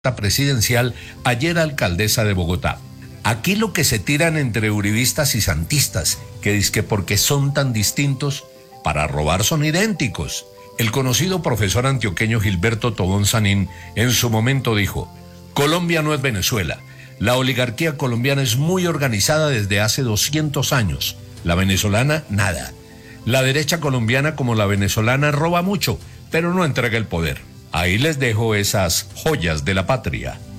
presidencial, ayer alcaldesa de Bogotá. Aquí lo que se tiran entre uribistas y santistas, que dizque porque son tan distintos, para robar son idénticos. El conocido profesor antioqueño Gilberto Tobón Sanín en su momento dijo: Colombia no es Venezuela. La oligarquía colombiana es muy organizada desde hace 200 años. La venezolana, nada. La derecha colombiana como la venezolana roba mucho, pero no entrega el poder. Ahí les dejo esas joyas de la patria.